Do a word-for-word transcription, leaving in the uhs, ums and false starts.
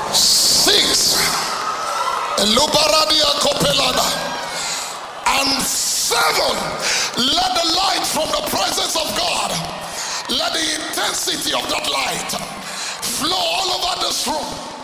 Six. Elubaradia Kopelada. And seven. Let the light from the presence of God, let the intensity of that light flow all over this room.